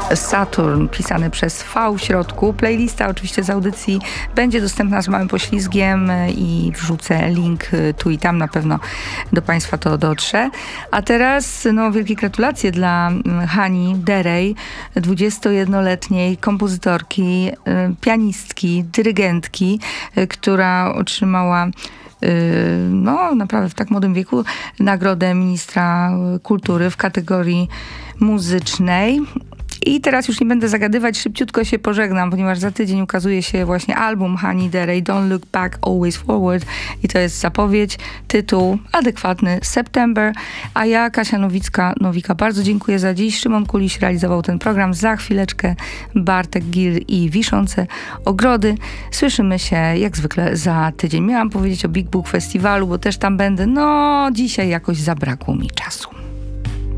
Saturn, pisany przez V w środku. Playlista oczywiście z audycji będzie dostępna z małym poślizgiem i wrzucę link tu i tam, na pewno do Państwa to dotrze. A teraz wielkie gratulacje dla Hani Derej, 21-letniej kompozytorki, pianistki, dyrygentki, która otrzymała naprawdę w tak młodym wieku nagrodę ministra kultury w kategorii muzycznej. I teraz już nie będę zagadywać, szybciutko się pożegnam, ponieważ za tydzień ukazuje się właśnie album Hani Derej, Don't Look Back, Always Forward, i to jest zapowiedź, tytuł adekwatny, September. A ja, Kasia Nowicka, bardzo dziękuję za dziś. Szymon Kuliś realizował ten program. Za chwileczkę Bartek Gil i Wiszące Ogrody. Słyszymy się jak zwykle za tydzień. Miałam powiedzieć o Big Book Festiwalu, bo też tam będę. Dzisiaj jakoś zabrakło mi czasu.